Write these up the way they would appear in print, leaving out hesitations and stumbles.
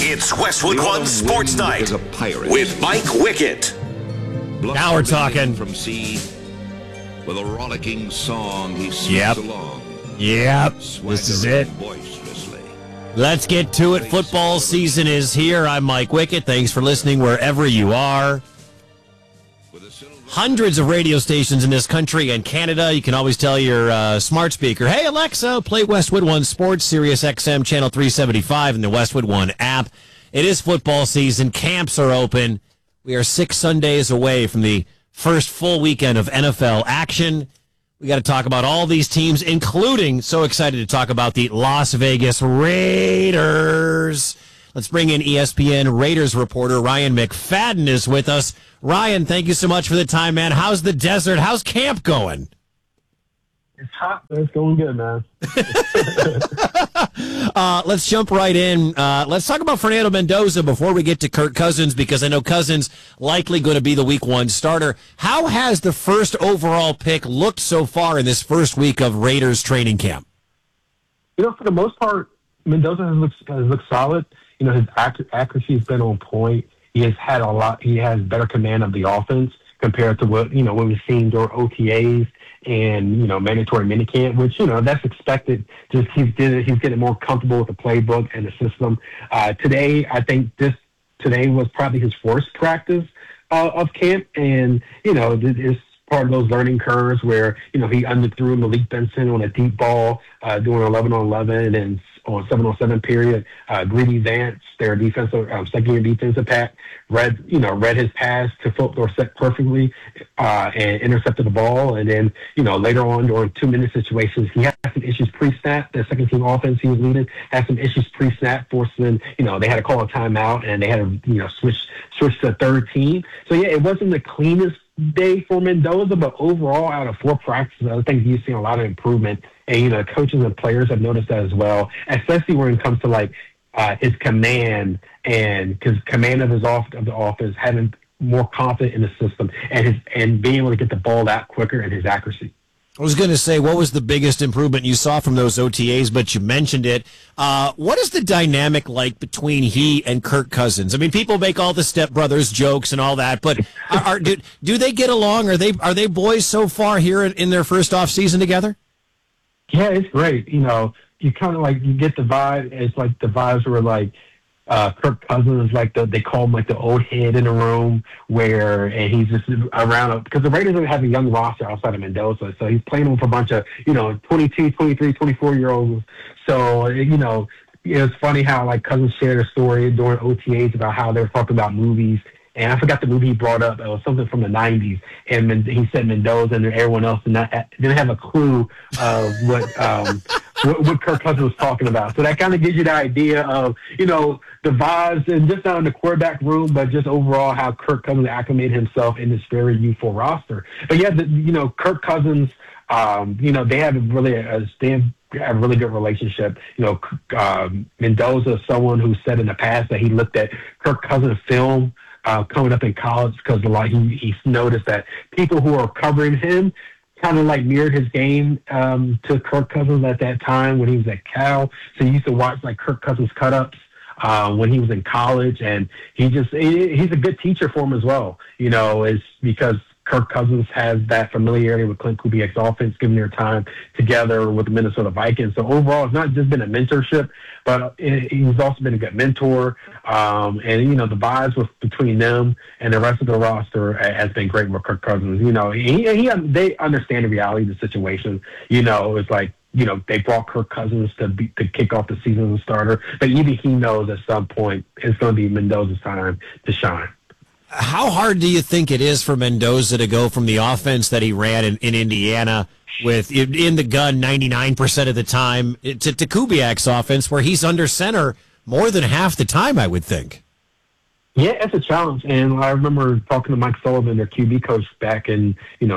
It's Westwood One Sports Night with Mike Wickett. Now we're talking. From sea, with a rollicking song he sings along. Yep, this is it. Let's get to it. Football season is here. I'm Mike Wickett. Thanks for listening wherever you are. Hundreds of radio stations in this country and Canada. You can always tell your smart speaker, hey, Alexa, play Westwood One Sports, Sirius XM, Channel 375, and the Westwood One app. It is football season. Camps are open. We are 6 Sundays away from the first full weekend of NFL action. We got to talk about all these teams, including, so excited to talk about the Las Vegas Raiders. Let's bring in ESPN Raiders reporter Ryan McFadden is with us. Ryan, thank you so much for the time, man. How's the desert? How's camp going? It's hot, but it's going good, man. Let's jump right in. Let's talk about Fernando Mendoza before we get to Kirk Cousins, because I know Cousins likely going to be the Week 1 starter. How has the first overall pick looked so far in this first week of Raiders training camp? For the most part, Mendoza has looked solid. His accuracy has been on point. He has had he has better command of the offense compared to what we've seen during OTAs and mandatory minicamp, which that's expected. Just he's getting more comfortable with the playbook and the system. Today, I think today was probably his first practice of camp, and it's part of those learning curves where he underthrew Malik Benson on a deep ball doing 11-on-11 and on 7-on-7 period. Greedy Vance, their second-year defensive back, read his pass to Philip Dorsett perfectly and intercepted the ball. And then, later on during 2-minute situations, he had some issues pre-snap. The second-team offense he was leading had some issues pre-snap, forcing, they had to call a timeout and they had to, switch to third team. So, yeah, it wasn't the cleanest day for Mendoza, but overall, out of 4 practices, I think you've seen a lot of improvement. And, coaches and players have noticed that as well, especially when it comes to, his command and his command of the offense, having more confidence in the system and being able to get the ball out quicker and his accuracy. I was going to say, what was the biggest improvement you saw from those OTAs, but you mentioned it. What is the dynamic like between he and Kirk Cousins? I mean, people make all the stepbrothers jokes and all that, but do they get along? Are they boys so far here in their first off season together? Yeah, it's great. You kind of you get the vibe. It's like the vibes were Kirk Cousins is they call him the old head in the room and he's just around because the Raiders don't have a young roster outside of Mendoza. So he's playing with a bunch of, 22, 23, 24-year-olds. So, it's funny how Cousins shared a story during OTAs about how they were talking about movies. And I forgot the movie he brought up. It was something from the 90s. And he said Mendoza and everyone else didn't have a clue of what Kirk Cousins was talking about. So that kind of gives you the idea of, the vibes, and just not in the quarterback room, but just overall how Kirk Cousins acclimated himself in this very youthful roster. But yeah, Kirk Cousins, they have a really good relationship. Mendoza is someone who said in the past that he looked at Kirk Cousins' film coming up in college because he's noticed that people who are covering him kind of mirrored his game to Kirk Cousins at that time when he was at Cal. So he used to watch Kirk Cousins cut-ups when he was in college, and he's a good teacher for him as well. It's because Kirk Cousins has that familiarity with Clint Kubiak's offense, given their time together with the Minnesota Vikings. So overall, it's not just been a mentorship, but he's also been a good mentor. And the vibes between them and the rest of the roster has been great with Kirk Cousins. They understand the reality of the situation. It's they brought Kirk Cousins to kick off the season as a starter, but even he knows at some point it's going to be Mendoza's time to shine. How hard do you think it is for Mendoza to go from the offense that he ran in Indiana with in the gun 99% of the time to Kubiak's offense where he's under center more than half the time, I would think? Yeah, it's a challenge. And I remember talking to Mike Sullivan, their QB coach, back in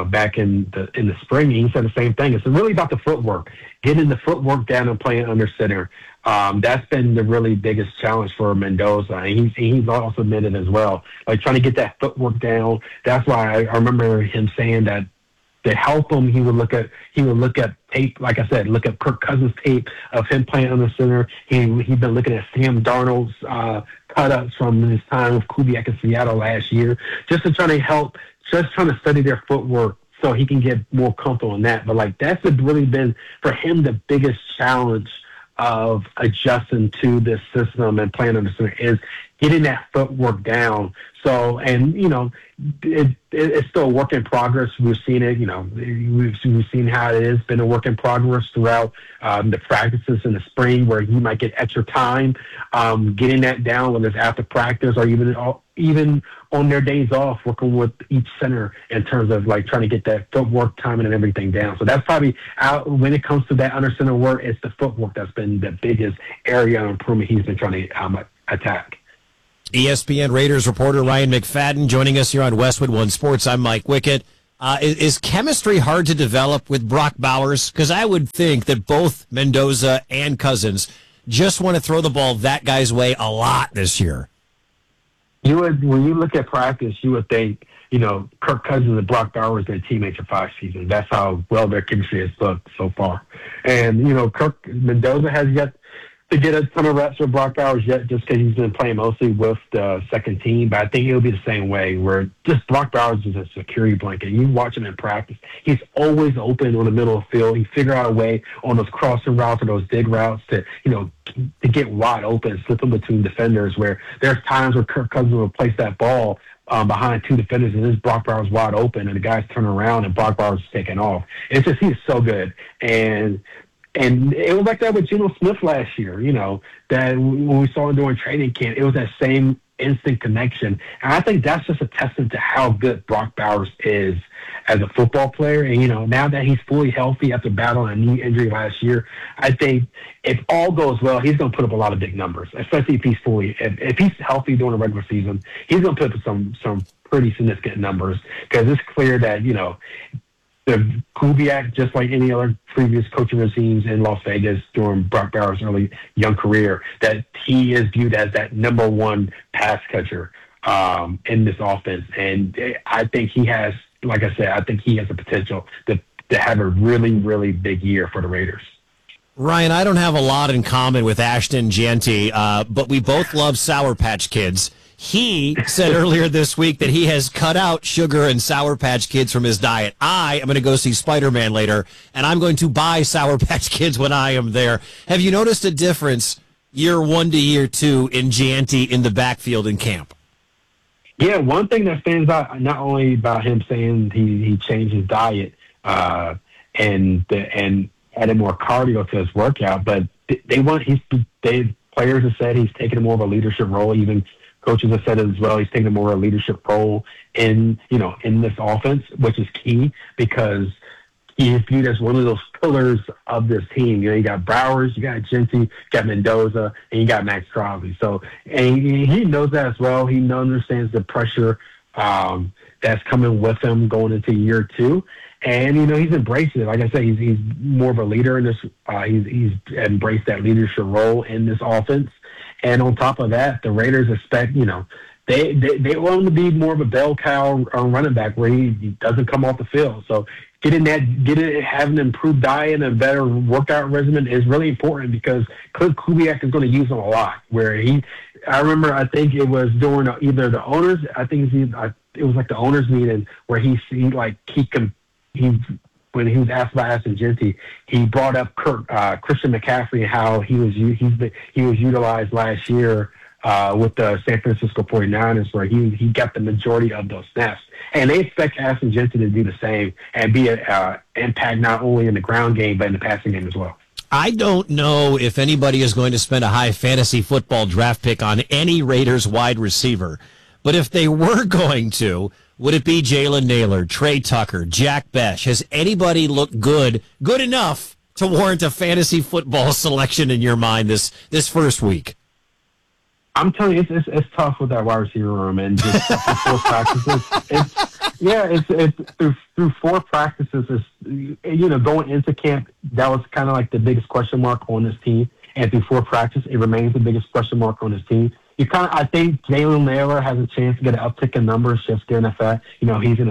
the spring. He said the same thing. It's really about the footwork, getting the footwork down and playing under center. That's been the really biggest challenge for Mendoza, and he's also admitted as well, trying to get that footwork down. That's why I remember him saying that to help him, he would look at tape. Like I said, look at Kirk Cousins' tape of him playing under center. He'd been looking at Sam Darnold's cut-ups from his time with Kubiak in Seattle last year, just to try to help, just trying to study their footwork so he can get more comfortable in that. But, like, that's really been, for him, the biggest challenge of adjusting to this system and playing under center is getting that footwork down. So, and, you know, it's still a work in progress. We've seen it, you know, we've seen how it has been a work in progress throughout the practices in the spring, where he might get extra time getting that down, whether it's after practice or even on their days off, working with each center in terms of, like, trying to get that footwork timing and everything down. So that's probably when it comes to that under center work, it's the footwork that's been the biggest area of improvement he's been trying to attack. ESPN Raiders reporter Ryan McFadden joining us here on Westwood One Sports. I'm Mike Wickett. Is chemistry hard to develop with Brock Bowers? Because I would think that both Mendoza and Cousins just want to throw the ball that guy's way a lot this year. When you look at practice, you would think, you know, Kirk Cousins and Brock Bowers, their teammates for 5 seasons. That's how well their chemistry has looked so far. And, you know, Mendoza has yet to get a ton of reps with Brock Bowers yet, just because he's been playing mostly with the second team. But I think it'll be the same way, where just Brock Bowers is a security blanket. You watch him in practice, he's always open on the middle of the field. He figure out a way on those crossing routes or those dig routes to, you know, to get wide open, slip in between defenders, where there's times where Kirk Cousins will place that ball behind 2 defenders, and this Brock Bowers wide open, and the guys turn around, and Brock Bowers is taking off. It's just, he's so good. And it was like that with Geno Smith last year, you know, that when we saw him during training camp, it was that same instant connection. And I think that's just a testament to how good Brock Bowers is as a football player. And, you know, now that he's fully healthy after battling a knee injury last year, I think if all goes well, he's going to put up a lot of big numbers, especially if he's healthy during the regular season. He's going to put up some pretty significant numbers, because it's clear that, you know, the Kubiak, just like any other previous coaching regimes in Las Vegas during Brock Bowers' early young career, that he is viewed as that number one pass catcher in this offense. And I think he has, like I said, I think he has the potential to have a really, really big year for the Raiders. Ryan, I don't have a lot in common with Ashton Jeanty, but we both love Sour Patch Kids. He said earlier this week that he has cut out sugar and Sour Patch Kids from his diet. I am going to go see Spider-Man later, and I'm going to buy Sour Patch Kids when I am there. Have you noticed a difference year 1 to year 2 in Jeanty in the backfield in camp? Yeah, one thing that stands out, not only about him saying he changed his diet and added more cardio to his workout, but players have said he's taking more of a leadership role. Even coaches have said it as well. He's taking more of a leadership role in this offense, which is key, because he is viewed as one of those pillars of this team. You know, you got Bowers, you got Jeanty, you got Mendoza, and you got Max Crosby. So, and he knows that as well. He understands the pressure that's coming with him going into year 2. And, you know, he's embraced it. Like I said, he's more of a leader in this. He's embraced that leadership role in this offense. And on top of that, the Raiders expect, you know, they want him to be more of a bell cow running back, where he doesn't come off the field. So having an improved diet and a better workout regimen is really important, because Kubiak is going to use him a lot. I remember, I think it was during either the owners, it was like the owners meeting, where when he was asked about Ashton Jeanty, he brought up Christian McCaffrey and how he was utilized last year with the San Francisco 49ers, where he got the majority of those snaps. And they expect Ashton Jeanty to do the same and be an impact not only in the ground game but in the passing game as well. I don't know if anybody is going to spend a high fantasy football draft pick on any Raiders wide receiver, but if they were going to, would it be Jalen Nailor, Trey Tucker, Jack Besh? Has anybody looked good enough to warrant a fantasy football selection in your mind this first week? I'm telling you, it's tough with that wide receiver room, and just through 4 practices. It's through 4 practices. Going into camp, that was kind of like the biggest question mark on this team, and through 4 practices, it remains the biggest question mark on this team. I think Jalen Nailor has a chance to get an uptick in numbers, just given the fact, he's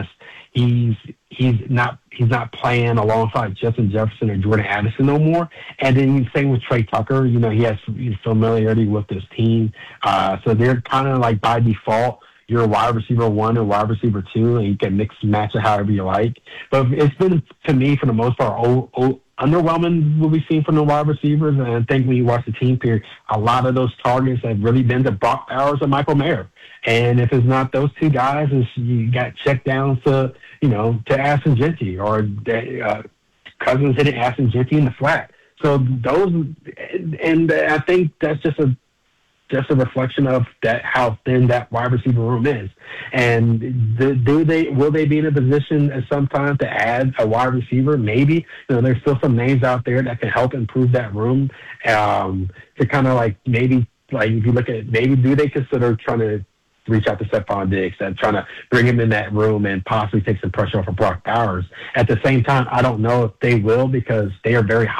he's not playing alongside Justin Jefferson or Jordan Addison no more. And then same with Trey Tucker. You know, he has familiarity with this team, so they're kind of like by default. You're a wide receiver 1 and wide receiver 2, and you can mix and match it however you like. But it's been, to me, for the most part, underwhelming what we've seen from the wide receivers. And I think when you watch the team period, a lot of those targets have really been to Brock Bowers and Michael Mayer. And if it's not those two guys, you got check downs to Ashton Jeanty, or Cousins hitting Ashton Jeanty in the flat. So those, and I think that's just a reflection of that, how thin that wide receiver room is. And will they be in a position at some time to add a wide receiver? Maybe. There's still some names out there that can help improve that room. To kind of like, maybe, like, if you look at, maybe do they consider trying to reach out to Stephon Diggs and trying to bring him in that room and possibly take some pressure off of Brock Bowers? At the same time, I don't know if they will, because they are very